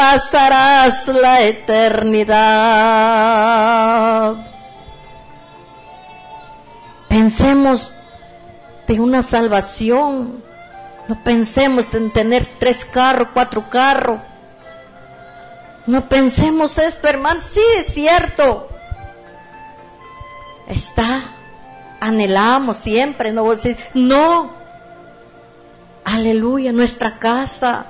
pasarás la eternidad. Pensemos de una salvación. No pensemos en tener 3 carros, 4 carros. No pensemos esto, hermano. Sí, es cierto. Anhelamos siempre, no voy a decir, no. Aleluya, nuestra casa.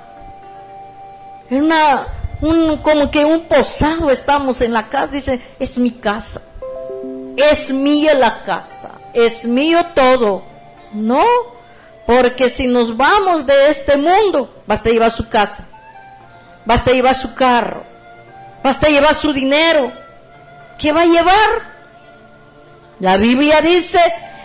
Como que un posado estamos en la casa, dice, es mi casa. Es mía la casa. Es mío todo. No, porque si nos vamos de este mundo, basta llevar su casa, basta llevar su carro, basta llevar su dinero. ¿Qué va a llevar? La Biblia dice,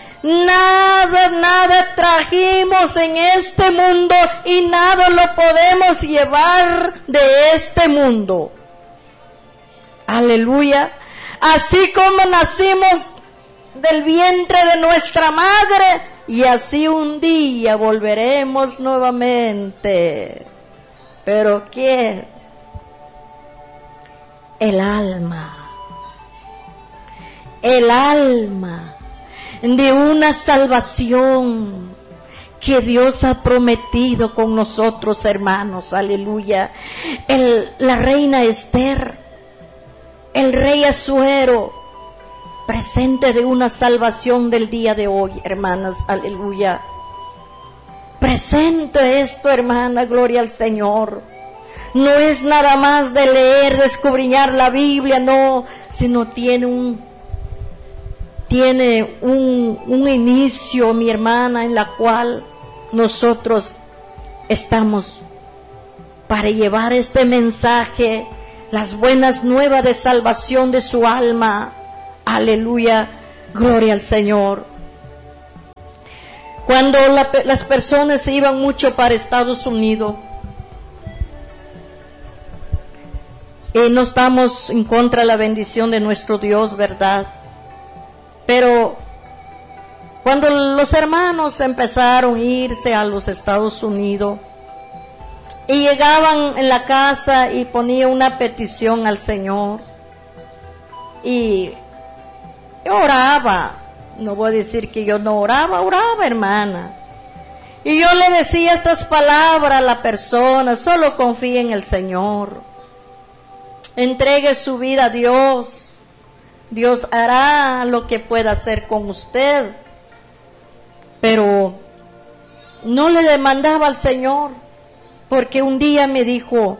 nada trajimos en este mundo y nada lo podemos llevar de este mundo. Aleluya. Así como nacimos del vientre de nuestra madre, y así un día volveremos nuevamente. ¿Pero qué? El alma de una salvación que Dios ha prometido con nosotros, hermanos. Aleluya. La reina Esther, el rey Asuero, presente de una salvación del día de hoy, hermanas. Aleluya. Presente esto, hermana, gloria al Señor. No es nada más de leer, de escudriñar la Biblia, no, sino tiene un inicio, mi hermana, en la cual nosotros estamos para llevar este mensaje, las buenas nuevas de salvación de su alma. Aleluya, gloria al Señor. Cuando las personas se iban mucho para Estados Unidos, y no estamos en contra de la bendición de nuestro Dios, ¿verdad? Pero cuando los hermanos empezaron a irse a los Estados Unidos y llegaban en la casa y ponían una petición al Señor, y yo oraba, no voy a decir que yo no oraba, hermana, y yo le decía estas palabras a la persona: solo confíe en el Señor, entregue su vida a Dios. Dios hará lo que pueda hacer con usted. Pero no le demandaba al Señor, porque un día me dijo,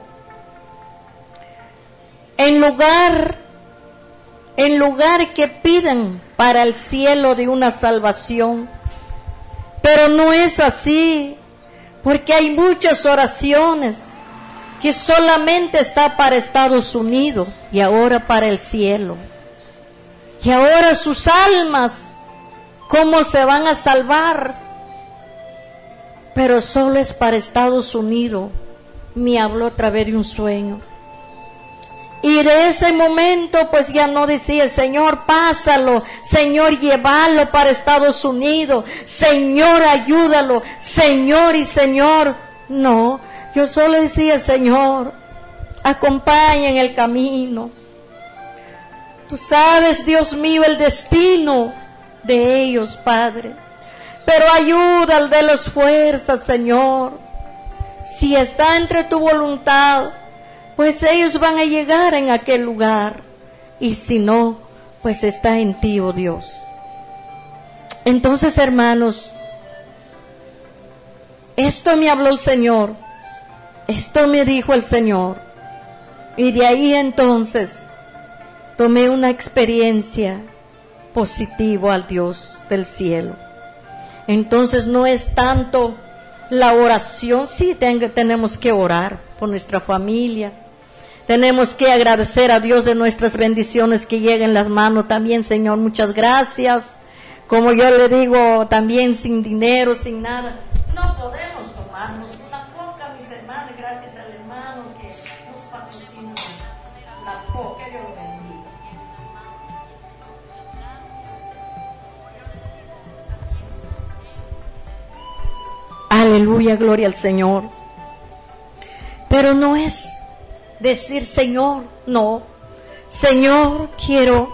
en lugar que pidan para el cielo de una salvación, pero no es así, porque hay muchas oraciones que solamente está para Estados Unidos y ahora para el cielo. Y ahora sus almas, ¿cómo se van a salvar? Pero solo es para Estados Unidos. Me habló a través de un sueño. Y de ese momento pues ya no decía, Señor, pásalo, Señor, llévalo para Estados Unidos, Señor, ayúdalo, Señor y Señor. No, yo solo decía, Señor, acompaña en el camino. Tú sabes, Dios mío, el destino de ellos, Padre. Pero ayuda, de las fuerzas, Señor. Si está entre tu voluntad, pues ellos van a llegar en aquel lugar. Y si no, pues está en ti, oh Dios. Entonces, hermanos, esto me habló el Señor. Esto me dijo el Señor. Y de ahí entonces tomé una experiencia positiva al Dios del cielo. Entonces no es tanto la oración, sí tenemos que orar por nuestra familia, tenemos que agradecer a Dios de nuestras bendiciones que lleguen las manos también, Señor, muchas gracias. Como yo le digo, también sin dinero, sin nada, no podemos tomarnos una coca, mis hermanos, gracias al hermano que nos patrocina la coca, yo lo bendiga. Aleluya, gloria al Señor. Pero no es decir, Señor, no, Señor, quiero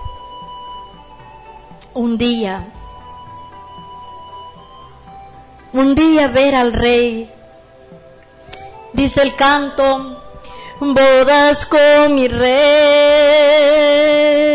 un día ver al Rey. Dice el canto, bodas con mi Rey.